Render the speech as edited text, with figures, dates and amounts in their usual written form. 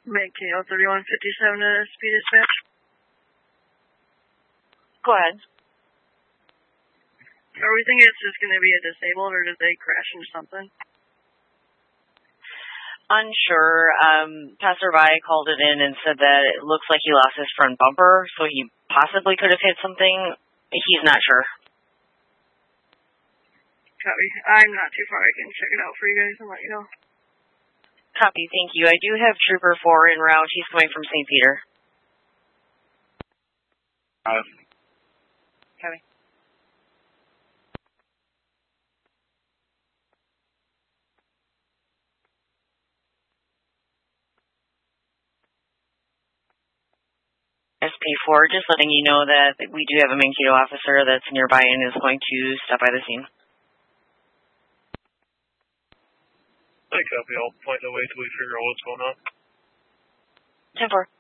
Make KO 3157 to speed dispatch. Go ahead. Are we thinking it's just going to be a disabled, or did they crash into something? Unsure. Passerby called it in and said that it looks like he lost his front bumper, so he possibly could have hit something. He's not sure. Copy. I'm not too far. I can check it out for you guys and let you know. Copy. Thank you. I do have Trooper 4 en route. He's coming from St. Peter. Copy. SP4, just letting you know that we do have a Mankato officer that's nearby and is going to stop by the scene. I copy. I'll point the way till we figure out what's going on. 10-4.